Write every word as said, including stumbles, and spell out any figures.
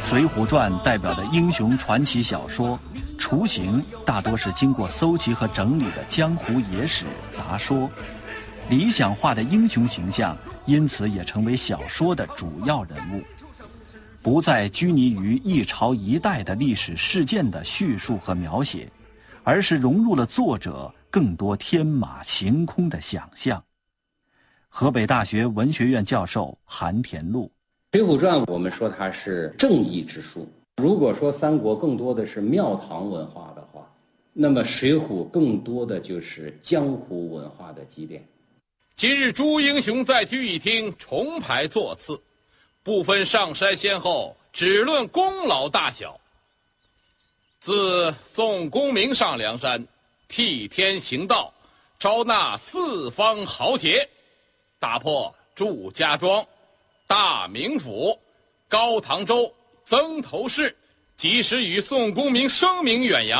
《水浒传》代表的英雄传奇小说，雏形大多是经过搜集和整理的江湖野史杂说，理想化的英雄形象因此也成为小说的主要人物，不再拘泥于一朝一代的历史事件的叙述和描写，而是融入了作者更多天马行空的想象。河北大学文学院教授韩田禄， 《水浒传》我们说它是正义之书，如果说三国更多的是庙堂文化的话，那么水浒更多的就是江湖文化的积淀。 今日诸英雄在聚义厅重排座次，不分上筛先后，只论功劳大小。自宋公明上梁山，替天行道，招纳四方豪杰，打破祝家庄、大名府、高唐州、曾头市，及时与宋公明声名远扬。